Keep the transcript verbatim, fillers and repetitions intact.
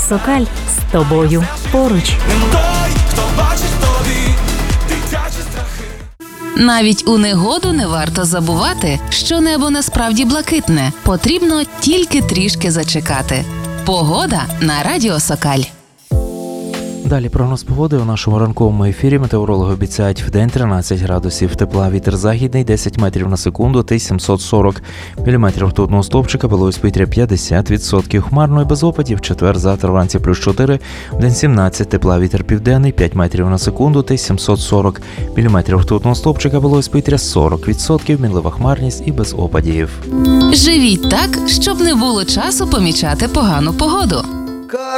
Сокаль з тобою поруч. Навіть у негоду не варто забувати, що небо насправді блакитне. Потрібно тільки трішки зачекати. Погода на радіо Сокаль. Далі прогноз погоди у нашому ранковому ефірі. Метеорологи обіцяють вдень тринадцять градусів тепла, вітер західний десять метрів на секунду та сімсот сорок міліметрів ртутного стовпчика, вологість повітря п'ятдесят відсотків, хмарно і без опадів, четвер, завтра вранці плюс чотири, вдень сімнадцять, тепла, вітер південний п'ять метрів на секунду та сімсот сорок міліметрів ртутного стовпчика, вологість повітря сорок відсотків, мінлива хмарність і без опадів. Живіть так, щоб не було часу помічати погану погоду.